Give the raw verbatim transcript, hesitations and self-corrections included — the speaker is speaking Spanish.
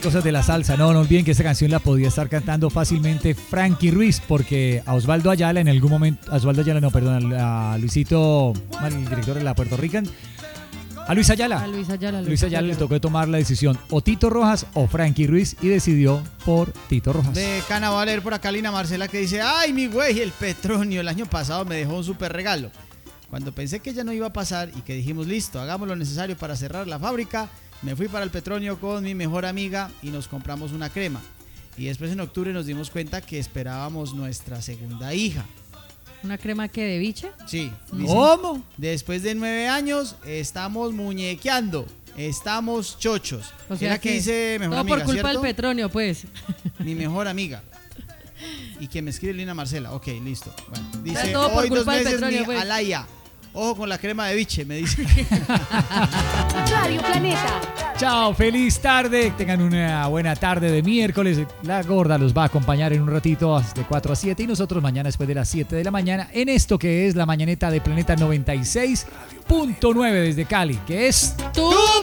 cosas de la salsa. No, no olviden que esta canción la podía estar cantando fácilmente Frankie Ruiz, porque a Osvaldo Ayala en algún momento, a Osvaldo Ayala no, perdón, a Luisito, el director de la Puerto Rican, a Luis Ayala. A Luis Ayala. Luis, Luis Ayala le tocó tomar la decisión o Tito Rojas o Frankie Ruiz y decidió por Tito Rojas. De Cana va a leer por acá Lina Marcela que dice: ay, mi güey, el Petronio el año pasado me dejó un súper regalo. Cuando pensé que ya no iba a pasar y que dijimos, listo, hagamos lo necesario para cerrar la fábrica, me fui para el Petronio con mi mejor amiga y nos compramos una crema. Y después en octubre nos dimos cuenta que esperábamos nuestra segunda hija. ¿Una crema que de biche? Sí. ¿Cómo? Después de nueve años estamos muñequeando, estamos chochos. O sea Era que dice mejor todo amiga, por culpa ¿cierto? del Petronio, pues. Mi mejor amiga. Y que me escribe Lina Marcela. Ok, listo. Bueno, dice, todo por hoy dos culpa del meses Petronio, mi pues. Alaya. Ojo con la crema de biche, me dice. Radio Planeta. Chao, feliz tarde. Tengan una buena tarde de miércoles. La gorda los va a acompañar en un ratito de cuatro a siete y nosotros mañana después de las siete de la mañana en esto que es la mañaneta de Planeta noventa y seis punto nueve desde Cali, que es ¡Tu